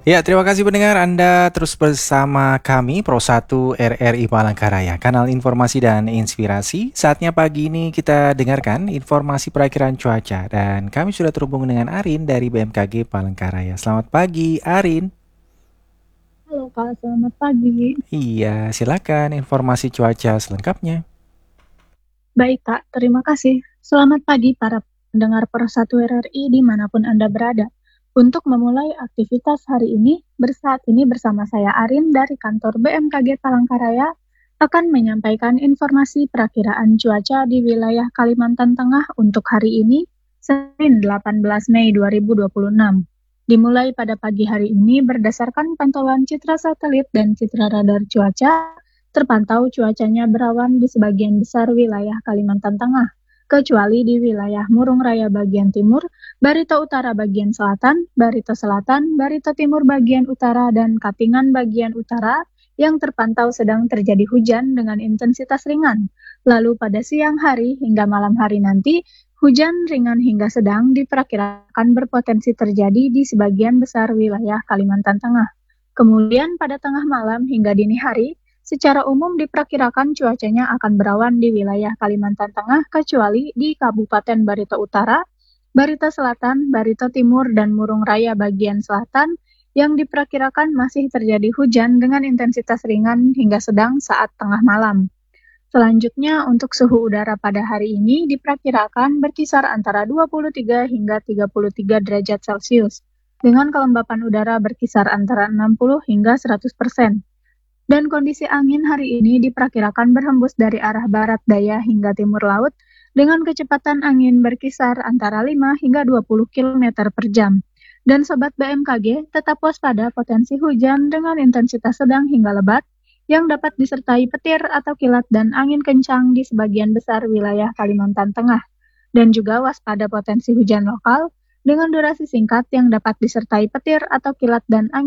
Ya, terima kasih pendengar Anda terus bersama kami Pro1 RRI Palangkaraya, kanal informasi dan inspirasi. Saatnya pagi ini kita dengarkan informasi perakiraan cuaca dan kami sudah terhubung dengan Arin dari BMKG Palangkaraya. Selamat pagi, Arin. Halo Kak, selamat pagi. Iya, silakan informasi cuaca selengkapnya. Baik Kak, terima kasih. Selamat pagi para pendengar Persatu RRI dimanapun Anda berada. Untuk memulai aktivitas hari ini, saat ini bersama saya Arin dari kantor BMKG Palangkaraya akan menyampaikan informasi perakiraan cuaca di wilayah Kalimantan Tengah untuk hari ini, Senin 18 Mei 2026. Dimulai pada pagi hari ini berdasarkan pantauan citra satelit dan citra radar cuaca, terpantau cuacanya berawan di sebagian besar wilayah Kalimantan Tengah, kecuali di wilayah Murung Raya bagian timur, Barito Utara bagian selatan, Barito Selatan, Barito Timur bagian utara, dan Katingan bagian utara yang terpantau sedang terjadi hujan dengan intensitas ringan. Lalu pada siang hari hingga malam hari nanti, hujan ringan hingga sedang diperkirakan berpotensi terjadi di sebagian besar wilayah Kalimantan Tengah. Kemudian pada tengah malam hingga dini hari, secara umum diperkirakan cuacanya akan berawan di wilayah Kalimantan Tengah kecuali di Kabupaten Barito Utara, Barito Selatan, Barito Timur, dan Murung Raya bagian selatan yang diperkirakan masih terjadi hujan dengan intensitas ringan hingga sedang saat tengah malam. Selanjutnya, untuk suhu udara pada hari ini diperkirakan berkisar antara 23 hingga 33 derajat Celcius, dengan kelembapan udara berkisar antara 60 hingga 100%. Dan kondisi angin hari ini diperkirakan berhembus dari arah barat daya hingga timur laut dengan kecepatan angin berkisar antara 5 hingga 20 km per jam. Dan Sobat BMKG tetap waspada potensi hujan dengan intensitas sedang hingga lebat yang dapat disertai petir atau kilat dan angin kencang di sebagian besar wilayah Kalimantan Tengah. Dan juga waspada potensi hujan lokal dengan durasi singkat yang dapat disertai petir atau kilat dan angin